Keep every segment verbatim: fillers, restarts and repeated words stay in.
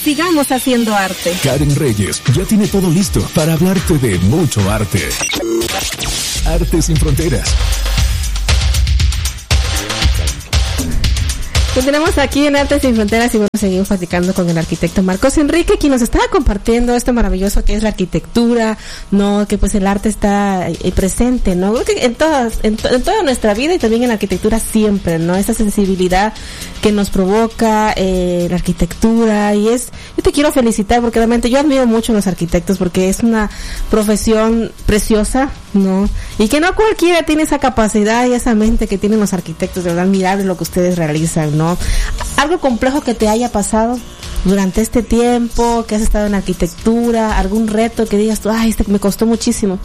sigamos haciendo arte. Karen Reyes ya tiene todo listo para hablarte de mucho arte. Arte sin fronteras. Continuamos aquí en Arte Sin Fronteras y bueno, seguimos platicando con el arquitecto Marcos Enrique, quien nos estaba compartiendo esto maravilloso que es la arquitectura, ¿no? Que pues el arte está eh, presente, ¿no? Creo que en todas, en, to- en toda nuestra vida y también en la arquitectura siempre, ¿no? Esa sensibilidad que nos provoca eh, la arquitectura y es, yo te quiero felicitar porque realmente yo admiro mucho a los arquitectos porque es una profesión preciosa, ¿no? Y que no cualquiera tiene esa capacidad y esa mente que tienen los arquitectos, de verdad admirable lo que ustedes realizan, ¿no? Algo complejo que te haya pasado durante este tiempo, que has estado en arquitectura, algún reto que digas tú, ay, este me costó muchísimo.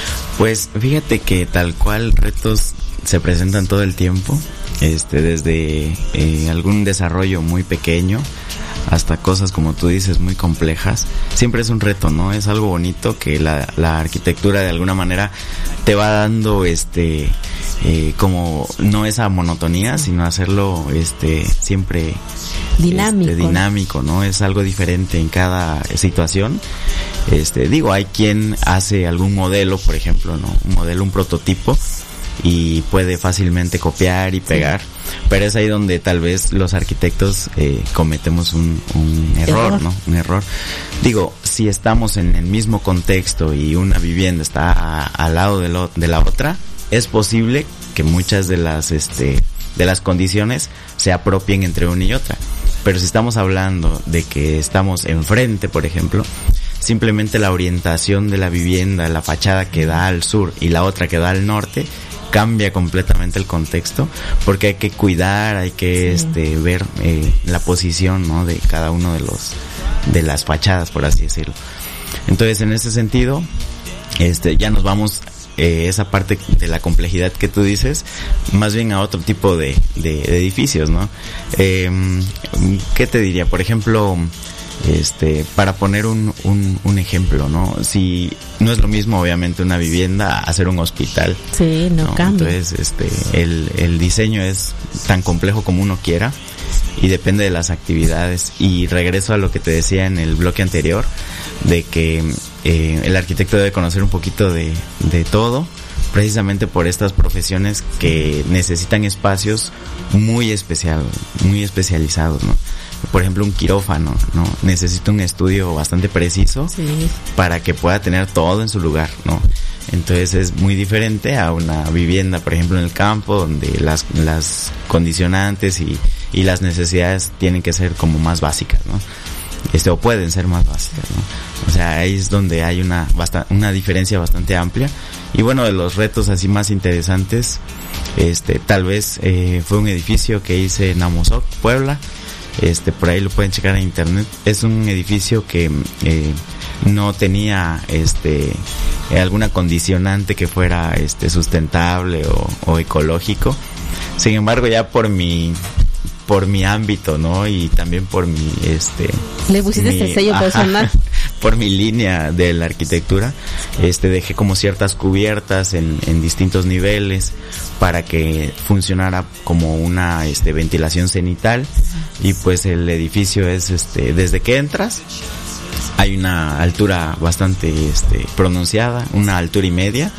Pues fíjate que tal cual retos se presentan todo el tiempo, este, desde eh, algún desarrollo muy pequeño hasta cosas como tú dices muy complejas. Siempre es un reto, ¿no? Es algo bonito que la, la arquitectura de alguna manera te va dando este eh, como no esa monotonía, sino hacerlo este siempre dinámico, este, dinámico, ¿no? Es algo diferente en cada situación. Este, digo, hay quien hace algún modelo, por ejemplo, ¿no? Un modelo, un prototipo y puede fácilmente copiar y pegar, sí. Pero es ahí donde tal vez los arquitectos eh, cometemos un, un error, error, ¿no? Un error. Digo, si estamos en el mismo contexto y una vivienda está a, al lado de, lo, de la otra, es posible que muchas de las este de las condiciones se apropien entre una y otra. Pero si estamos hablando de que estamos enfrente, por ejemplo, simplemente la orientación de la vivienda, la fachada que da al sur y la otra que da al norte, cambia completamente el contexto, porque hay que cuidar, hay que sí. este ver eh, la posición, ¿no? De cada uno de los de las fachadas, por así decirlo. Entonces, en ese sentido, este ya nos vamos eh, esa parte de la complejidad que tú dices, más bien a otro tipo de, de, de edificios, ¿no? Eh, ¿Qué te diría? Por ejemplo, este, para poner un, un, un ejemplo, ¿no? Si no es lo mismo, obviamente, una vivienda a hacer un hospital. Sí, no, ¿no? Cambia. Entonces, este, el, el diseño es tan complejo como uno quiera y depende de las actividades. Y regreso a lo que te decía en el bloque anterior, de que eh, el arquitecto debe conocer un poquito de, de todo, precisamente por estas profesiones que necesitan espacios muy especial, muy especializados, ¿no? Por ejemplo, un quirófano, ¿no? Necesita un estudio bastante preciso, sí, para que pueda tener todo en su lugar, ¿no? Entonces es muy diferente a una vivienda, por ejemplo, en el campo, donde las las condicionantes y, y las necesidades tienen que ser como más básicas, ¿no? Este, o pueden ser más básicas, ¿no? O sea, ahí es donde hay una basta, una diferencia bastante amplia. Y bueno, de los retos así más interesantes, este, tal vez eh, fue un edificio que hice en Amozoc, Puebla. Este, por ahí lo pueden checar en internet. Es un edificio que eh, no tenía este eh, alguna condicionante que fuera este sustentable o, o ecológico. Sin embargo, ya por mi por mi ámbito, ¿no? Y también por mi este le pusiste mi, este sello ajá, personal. Por mi línea de la arquitectura, este dejé como ciertas cubiertas en, en distintos niveles para que funcionara como una este ventilación cenital. Y pues el edificio es este desde que entras hay una altura bastante este pronunciada, una altura y media,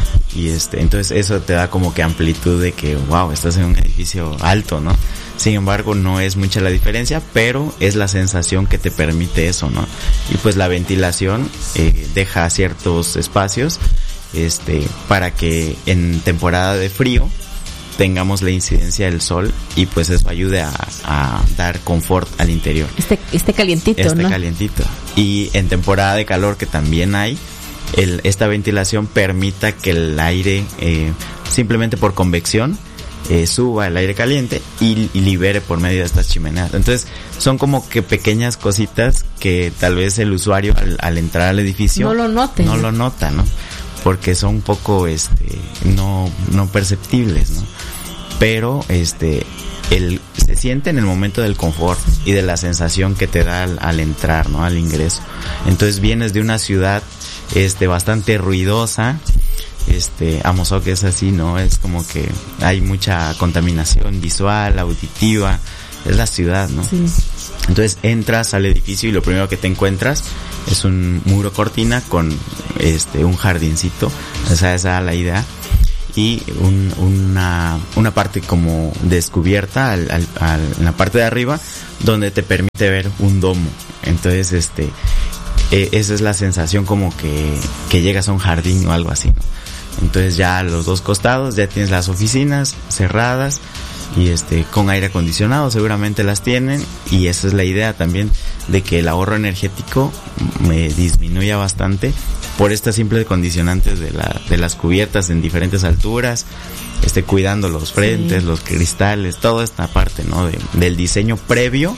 y este entonces eso te da como que amplitud de que wow, estás en un edificio alto, ¿no? Sin embargo, no es mucha la diferencia, pero es la sensación que te permite eso, ¿no? Y pues la ventilación eh, deja ciertos espacios este para que en temporada de frío tengamos la incidencia del sol y pues eso ayude a, a dar confort al interior. Este, este calientito, este ¿no? Este calientito. Y en temporada de calor, que también hay, el, esta ventilación permita que el aire, eh, simplemente por convección, eh, suba el aire caliente y, y libere por medio de estas chimeneas. Entonces, son como que pequeñas cositas que tal vez el usuario al, al entrar al edificio no lo note. No lo nota, ¿no? Porque son un poco, este, no, no perceptibles, ¿no? Pero, este, el, se siente en el momento del confort y de la sensación que te da al, al entrar, ¿no? Al ingreso. Entonces vienes de una ciudad, este, bastante ruidosa, este, Amozoc es así, ¿no? Es como que hay mucha contaminación visual, auditiva, es la ciudad, ¿no? Sí. Entonces entras al edificio y lo primero que te encuentras es un muro cortina con este un jardincito, o sea, esa es la idea, y un, una una parte como descubierta al, al, al, en la parte de arriba donde te permite ver un domo. Entonces este eh, esa es la sensación como que, que llegas a un jardín o algo así, ¿no? Entonces ya a los dos costados ya tienes las oficinas cerradas y este con aire acondicionado seguramente las tienen, y esa es la idea también, de que el ahorro energético me disminuya bastante por estas simples condicionantes de la de las cubiertas en diferentes alturas, este cuidando los frentes, sí, los cristales, toda esta parte, ¿no? De, del diseño previo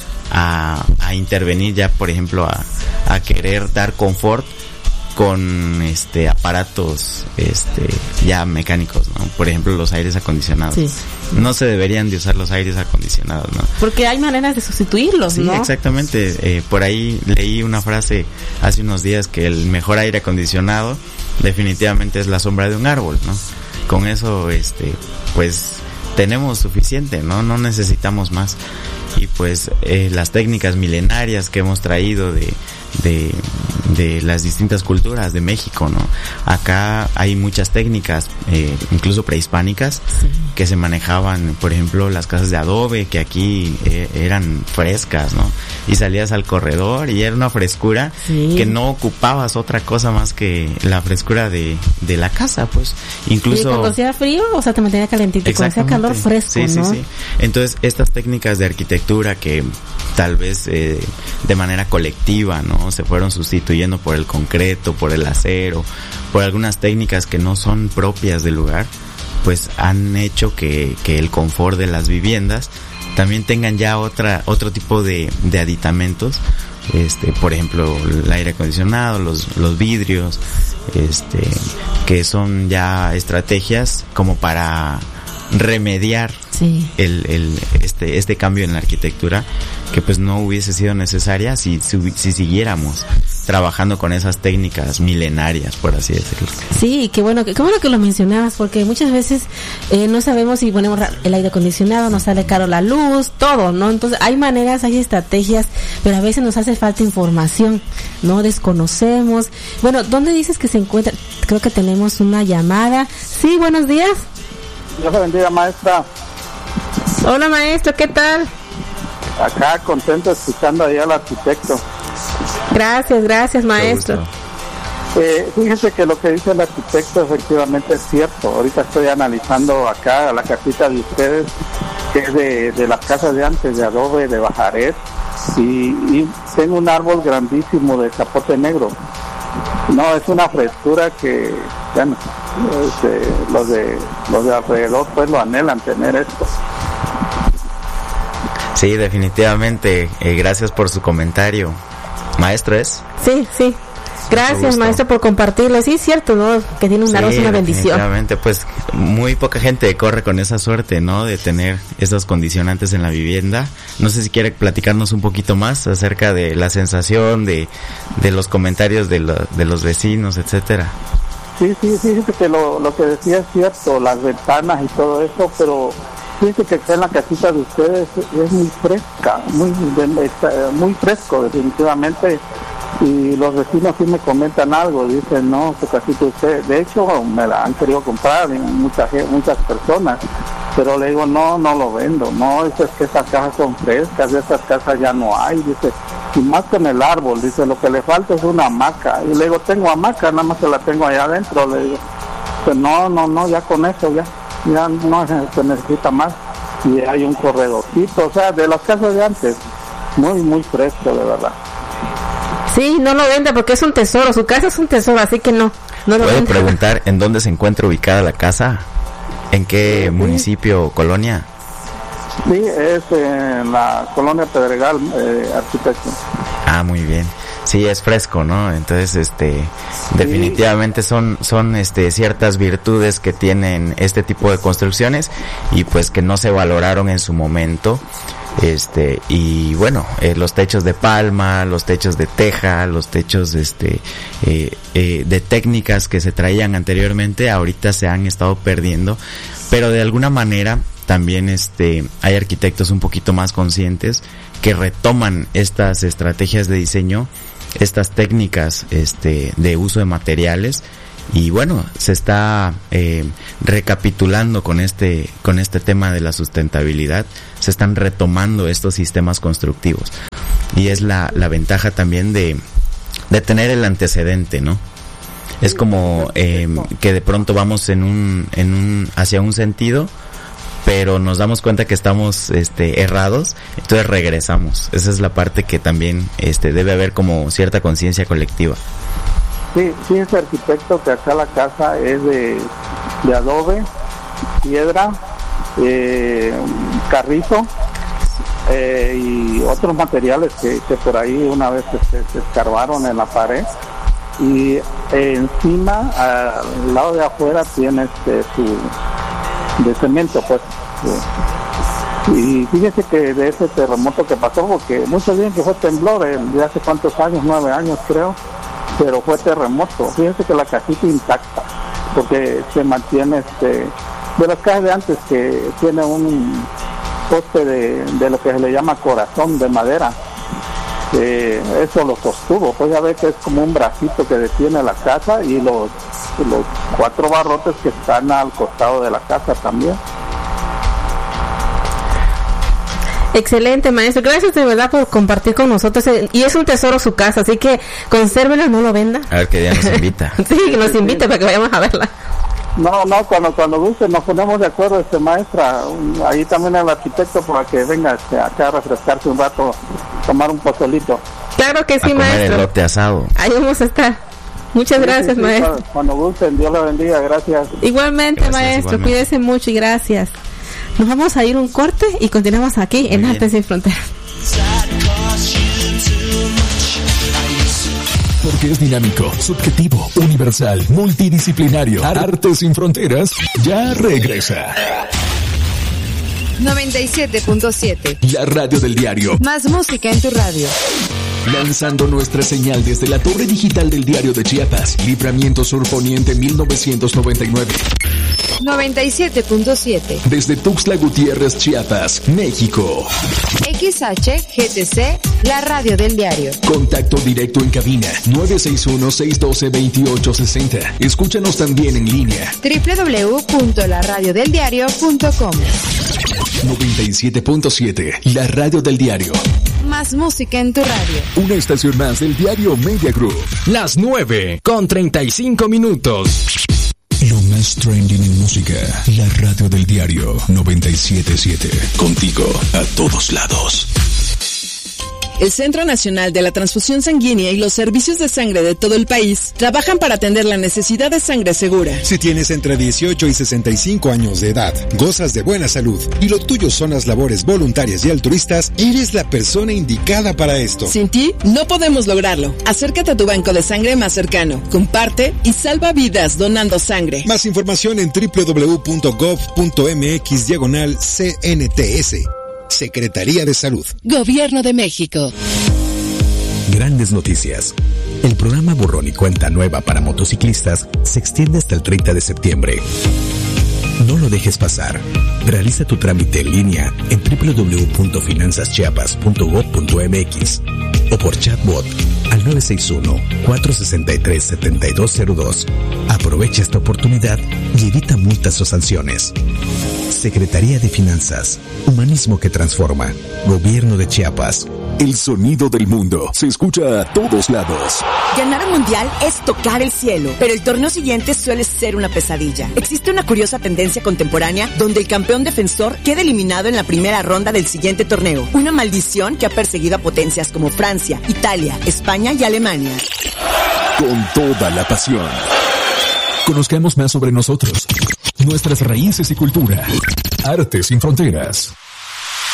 a, a intervenir ya, por ejemplo, a, a querer dar confort con este aparatos este ya mecánicos, ¿no? Por ejemplo, los aires acondicionados. Sí. No se deberían de usar los aires acondicionados, ¿no? Porque hay maneras de sustituirlos, sí, ¿no? Sí, exactamente. Eh, por ahí leí una frase hace unos días que el mejor aire acondicionado definitivamente es la sombra de un árbol, ¿no? Con eso, este, pues tenemos suficiente, ¿no? No necesitamos más. Y pues eh, las técnicas milenarias que hemos traído de de de las distintas culturas de México, ¿no? Acá hay muchas técnicas, eh, incluso prehispánicas, sí, que se manejaban, por ejemplo, las casas de adobe, que aquí eh, eran frescas, ¿no? Y salías al corredor y era una frescura, sí, que no ocupabas otra cosa más que la frescura de, de la casa, pues. Incluso... Y cuando hacía frío, o sea, te mantenía calentito, y cuando hacía calor, fresco, sí, ¿no? Sí, sí. Entonces, estas técnicas de arquitectura que tal vez eh, de manera colectiva, ¿no? Se fueron sustituyendo por el concreto, por el acero, por algunas técnicas que no son propias del lugar, pues han hecho que, que el confort de las viviendas también tengan ya otra otro tipo de, de aditamentos, este, por ejemplo, el aire acondicionado, los los vidrios, este, que son ya estrategias como para remediar, sí, el el este este cambio en la arquitectura, que pues no hubiese sido necesaria si si siguiéramos trabajando con esas técnicas milenarias, por así decirlo. Sí, qué bueno, qué bueno que lo mencionabas, porque muchas veces eh, no sabemos si ponemos el aire acondicionado, nos sale caro la luz, todo, ¿no? Entonces hay maneras, hay estrategias, pero a veces nos hace falta información, ¿no? Desconocemos. Bueno, ¿dónde dices que se encuentra? Creo que tenemos una llamada. Sí, buenos días. Dios te bendiga, maestra. Hola, maestro, ¿qué tal? Acá contento escuchando ahí al arquitecto. Gracias, gracias, maestro. Eh, fíjense que lo que dice el arquitecto efectivamente es cierto. Ahorita estoy analizando acá la casita de ustedes, que es de, de las casas de antes, de adobe, de bajaret, y, y tengo un árbol grandísimo de zapote negro. No, es una frescura que, bueno, este, los de los de alrededor pues lo anhelan tener esto. Sí, definitivamente. Eh, gracias por su comentario. ¿Maestro es? Sí, sí. Gracias, maestro, por compartirlo. Sí, es cierto, ¿no? Que tiene un árbol, sí, es una bendición. Definitivamente, pues muy poca gente corre con esa suerte, ¿no? De tener esos condicionantes en la vivienda. No sé si quiere platicarnos un poquito más acerca de la sensación, de, de los comentarios de, lo, de los vecinos, etcétera. Sí, sí, sí, fíjate que lo, lo que decía es cierto, las ventanas y todo eso, pero fíjate que acá en la casita de ustedes es muy fresca, muy, muy fresco definitivamente. Y los vecinos sí me comentan algo, dicen, no, su casita usted, de hecho me la han querido comprar muchas muchas personas, pero le digo, no, no lo vendo, no, es que esas casas son frescas, de esas casas ya no hay, dice, y más con el árbol, dice, lo que le falta es una hamaca, y le digo, tengo hamaca, nada más que la tengo allá adentro, le digo, pues no, no, no, ya con eso, ya, ya no se necesita más, y hay un corredorcito, o sea, de las casas de antes, muy, muy fresco, de verdad. Sí, no lo venda porque es un tesoro, su casa es un tesoro, así que no, no lo ¿Puedo venda. preguntar en dónde se encuentra ubicada la casa? ¿En qué sí. municipio o colonia? Sí, es en la colonia Pedregal, eh, arquitecto. Ah, muy bien. Sí, es fresco, ¿no? Entonces, este, sí. definitivamente son, son, este, ciertas virtudes que tienen este tipo de construcciones y pues que no se valoraron en su momento. Este, y bueno, eh, los techos de palma, los techos de teja, los techos, este, eh, eh, de técnicas que se traían anteriormente, ahorita se han estado perdiendo, pero de alguna manera también este hay arquitectos un poquito más conscientes que retoman estas estrategias de diseño, estas técnicas este de uso de materiales, y bueno, se está eh, recapitulando con este con este tema de la sustentabilidad, se están retomando estos sistemas constructivos, y es la la ventaja también de de tener el antecedente, ¿no? Es como eh, que de pronto vamos en un en un hacia un sentido, pero nos damos cuenta que estamos este errados, entonces regresamos. Esa es la parte que también este debe haber como cierta conciencia colectiva. Sí, sí, ese arquitecto que acá la casa es de, de adobe, piedra, eh, carrizo eh, y otros materiales que, que por ahí una vez se, se escarbaron en la pared. Y eh, encima, al lado de afuera, tiene este su de cemento, pues. Y fíjese que de ese terremoto que pasó, porque muchos dicen que fue temblor, eh, de hace cuántos años, nueve años creo, pero fue terremoto. Fíjese que la casita intacta, porque se mantiene este de las casas de antes, que tiene un poste de, de lo que se le llama corazón de madera. Eh, eso lo sostuvo, pues ya ve que es como un bracito que detiene la casa, y los, los cuatro barrotes que están al costado de la casa también. Excelente, maestro. Gracias de verdad por compartir con nosotros. Y es un tesoro su casa, así que consérvelo, no lo venda. A ver qué día nos invita. Sí, que nos invite para que vayamos a verla. No, no, cuando cuando guste nos ponemos de acuerdo, este maestra. Ahí también el arquitecto para que venga este, acá a refrescarse un rato, tomar un pozolito. Claro que sí, a comer maestro. El elote asado. Ahí vamos a estar. Muchas Sí, gracias, sí, sí, maestro. Cuando, cuando gusten, Dios le bendiga, gracias. Igualmente, Gracias, maestro, igualmente. cuídese mucho y gracias. Nos vamos a ir un corte y continuamos aquí Muy en bien. Artes Sin Fronteras. Porque es dinámico, subjetivo, universal, multidisciplinario. Artes Sin Fronteras ya regresa. noventa y siete punto siete. La radio del diario. Más música en tu radio. Lanzando nuestra señal desde la torre digital del Diario de Chiapas, Libramiento Sur Poniente mil novecientos noventa y nueve. noventa y siete punto siete. Desde Tuxtla Gutiérrez, Chiapas, México. X H G T C, la radio del diario. Contacto directo en cabina nueve seis uno, seis uno dos, dos ocho seis cero. Escúchanos también en línea. doble u doble u doble u punto la radio del diario punto com. noventa y siete punto siete, la radio del diario. Más música en tu radio. Una estación más del diario Media Group. Las nueve con treinta y cinco minutos. Lo más trending en música. La radio del diario noventa y siete punto siete. Contigo a todos lados. El Centro Nacional de la Transfusión Sanguínea y los servicios de sangre de todo el país trabajan para atender la necesidad de sangre segura. Si tienes entre dieciocho y sesenta y cinco años de edad, gozas de buena salud y lo tuyo son las labores voluntarias y altruistas, eres la persona indicada para esto. Sin ti, no podemos lograrlo. Acércate a tu banco de sangre más cercano, comparte y salva vidas donando sangre. Más información en doble u doble u doble u punto gov punto m x diagonal C N T S. Secretaría de Salud. Gobierno de México. Grandes noticias. El programa Borrón y Cuenta Nueva para motociclistas se extiende hasta el treinta de septiembre. No lo dejes pasar. Realiza tu trámite en línea en doble u doble u doble u punto finanzas chiapas punto gov punto m x o por chatbot al nueve seis uno, cuatro seis tres, siete dos cero dos. Aprovecha esta oportunidad y evita multas o sanciones. Secretaría de Finanzas. Humanismo que transforma. Gobierno de Chiapas. El sonido del mundo se escucha a todos lados. Ganar un mundial es tocar el cielo, pero el torneo siguiente suele ser una pesadilla. Existe una curiosa tendencia contemporánea donde el campeón defensor queda eliminado en la primera ronda del siguiente torneo. Una maldición que ha perseguido a potencias como Francia, Italia, España y Alemania. Con toda la pasión. Conozcamos más sobre nosotros, nuestras raíces y cultura. Artes Sin Fronteras.